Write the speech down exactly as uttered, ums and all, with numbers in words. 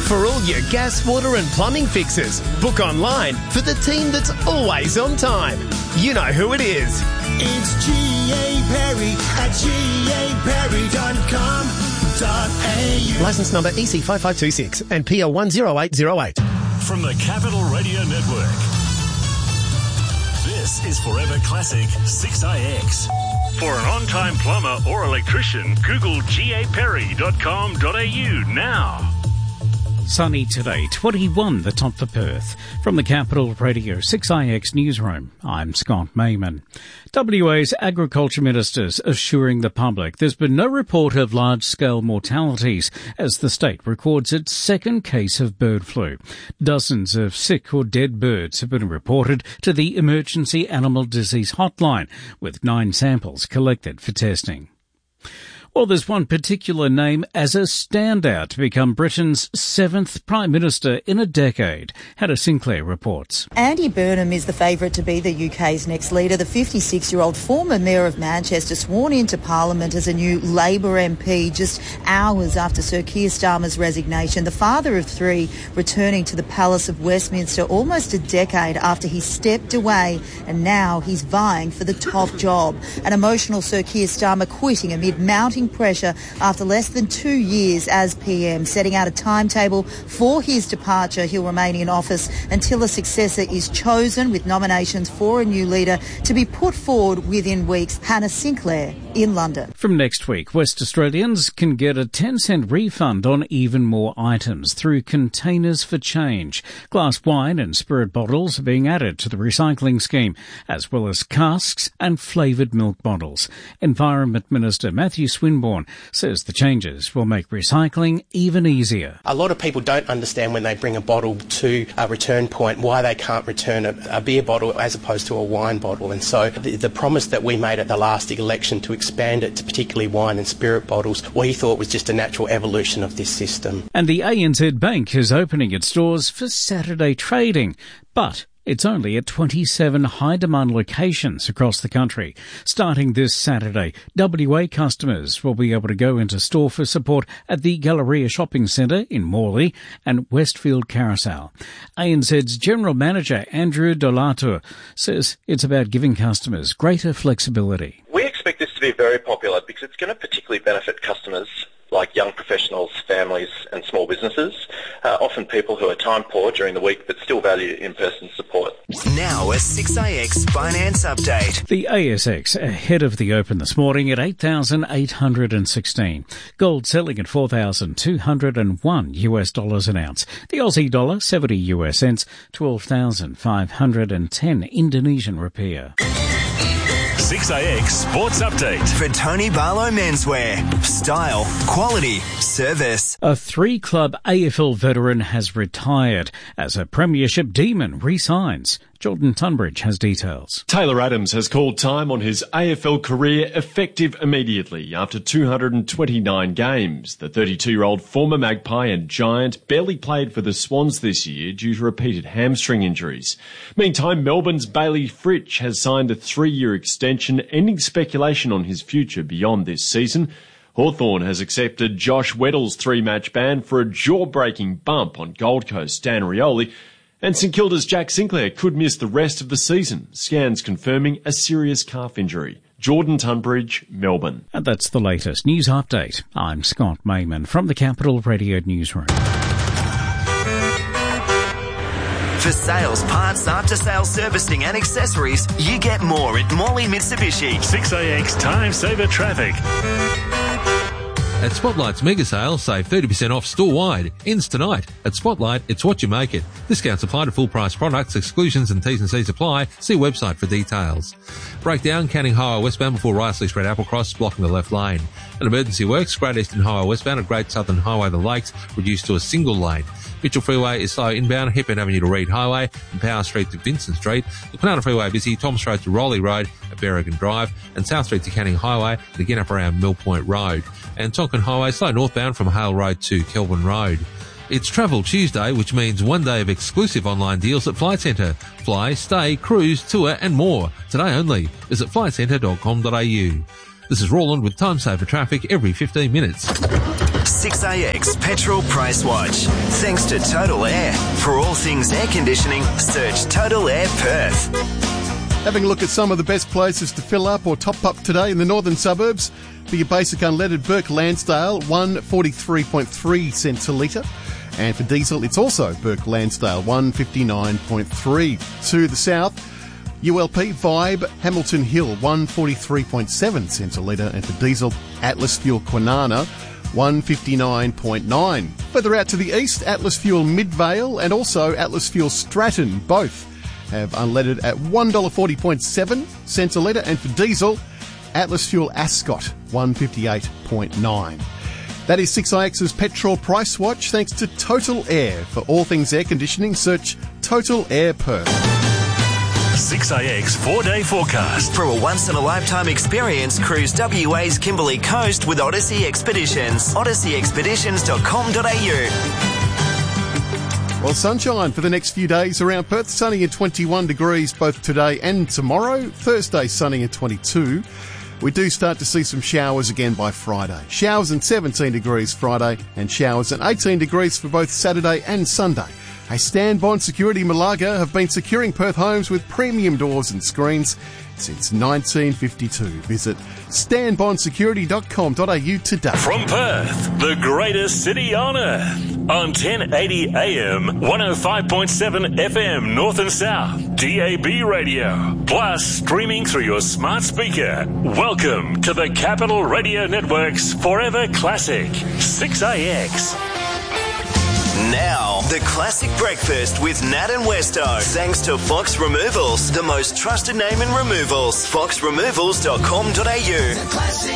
For all your gas, water and plumbing fixes, book online for the team that's always on time. You know who it is. It's G A Perry at G A Perry dot com dot A U. Licence number E C five five two six and P L one zero eight zero eight. From the Capital Radio Network, this is Forever Classic six I X. For an on-time plumber or electrician, Google G A Perry dot com dot A U now. Sunny today, twenty-one the top for Perth. From the Capital Radio six I X newsroom, I'm Scott Mayman. W A's Agriculture Ministers assuring the public there's been no report of large-scale mortalities as the state records its second case of bird flu. Dozens of sick or dead birds have been reported to the Emergency Animal Disease Hotline, with nine samples collected for testing. Well, there's one particular name as a standout to become Britain's seventh Prime Minister in a decade. Hannah Sinclair reports. Andy Burnham is the favourite to be the U K's next leader. The fifty-six-year-old former Mayor of Manchester sworn into Parliament as a new Labour M P just hours after Sir Keir Starmer's resignation. The father of three returning to the Palace of Westminster almost a decade after he stepped away, and now he's vying for the top job. An emotional Sir Keir Starmer quitting amid mounting pressure after less than two years as P M, setting out a timetable for his departure. He'll remain in office until a successor is chosen, with nominations for a new leader to be put forward within weeks. Hannah Sinclair in London. From next week, West Australians can get a ten cent refund on even more items through Containers for Change. Glass wine and spirit bottles are being added to the recycling scheme, as well as casks and flavoured milk bottles. Environment Minister Matthew Swinburne says the changes will make recycling even easier. A lot of people don't understand when they bring a bottle to a return point why they can't return a, a beer bottle as opposed to a wine bottle. And so the, the promise that we made at the last election to expand it to particularly wine and spirit bottles, we thought was just a natural evolution of this system. And the A N Z Bank is opening its doors for Saturday trading, but it's only at twenty-seven high-demand locations across the country. Starting this Saturday, W A customers will be able to go into store for support at the Galleria Shopping Centre in Morley and Westfield Carousel. A N Z's General Manager Andrew Dolato says it's about giving customers greater flexibility. We expect this to be very popular because it's going to particularly benefit customers like young professionals, families and small businesses, uh, often people who are time poor during the week but still value in-person support. Now a six I X Finance Update. The A S X ahead of the open this morning at eight thousand eight hundred sixteen. Gold selling at four thousand two hundred one U S dollars an ounce. The Aussie dollar seventy U S cents, twelve thousand five hundred ten Indonesian rupiah. six I X Sports Update. For Tony Barlow Menswear. Style, quality, service. A three-club A F L veteran has retired as a premiership demon re-signs. Jordan Tunbridge has details. Taylor Adams has called time on his A F L career effective immediately after two hundred twenty-nine games. The thirty-two-year-old former Magpie and Giant barely played for the Swans this year due to repeated hamstring injuries. Meantime, Melbourne's Bailey Fritsch has signed a three-year extension, ending speculation on his future beyond this season. Hawthorn has accepted Josh Weddle's three-match ban for a jaw-breaking bump on Gold Coast Dan Rioli. And St Kilda's Jack Sinclair could miss the rest of the season, scans confirming a serious calf injury. Jordan Tunbridge, Melbourne. And that's the latest news update. I'm Scott Mayman from the Capital Radio Newsroom. For sales, parts, after-sales servicing and accessories, you get more at Morley Mitsubishi. six A X Time Saver Traffic. At Spotlight's mega sale, save thirty percent off store-wide. Ends tonight. At Spotlight, it's what you make it. Discounts apply to full-price products, exclusions and T's and C's apply. See website for details. Breakdown, Canning Highway westbound before Risley Street Applecross, blocking the left lane. An emergency works, Great Eastern Highway westbound at Great Southern Highway the Lakes, reduced to a single lane. Mitchell Freeway is slow inbound, Hepburn Avenue to Reed Highway, and Power Street to Vincent Street. The Kwinana Freeway busy, Thomas Road to Rowley Road at Berrigan Drive, and South Street to Canning Highway, and again up around Mill Point Road. And Tonkin Highway slow northbound from Hale Road to Kelvin Road. It's Travel Tuesday, which means one day of exclusive online deals at Flight Centre. Fly, stay, cruise, tour and more. Today only. Visit flight centre dot com dot a u. This is Roland with Time Saver Traffic every fifteen minutes. six A X Petrol Price Watch. Thanks to Total Air. For all things air conditioning, search Total Air Perth. Having a look at some of the best places to fill up or top up today in the northern suburbs. For your basic unleaded, Burke Lansdale, one forty-three point three cents a litre. And for diesel, it's also Burke Lansdale, one fifty-nine point three. To the south, U L P Vibe Hamilton Hill, one forty-three point seven cents a litre. And for diesel, Atlas Fuel Kwinana, one fifty-nine point nine. Further out to the east, Atlas Fuel Midvale and also Atlas Fuel Stratton, both have unleaded at one dollar forty point seven cents a litre. And for diesel, Atlas Fuel Ascot, one fifty-eight point nine. That is six I X's Petrol Price Watch, thanks to Total Air. For all things air conditioning, search Total Air Perth. six A X four-day forecast. For a once-in-a-lifetime experience, cruise W A's Kimberley Coast with Odyssey Expeditions. odyssey expeditions dot com dot a u. Well, sunshine for the next few days around Perth. Sunny at twenty-one degrees both today and tomorrow. Thursday, sunny at twenty-two. We do start to see some showers again by Friday. Showers and seventeen degrees Friday and showers and eighteen degrees for both Saturday and Sunday. Hey, Stan Bond Security Malaga have been securing Perth homes with premium doors and screens since nineteen fifty-two. Visit stan bond security dot com dot a u today. From Perth, the greatest city on earth, on ten eighty A M, one oh five point seven F M North and South, D A B radio, plus streaming through your smart speaker. Welcome to the Capital Radio Network's Forever Classic, six A X. Now, the classic breakfast with Nat and Westo. Thanks to Fox Removals, the most trusted name in removals. fox removals dot com dot a u.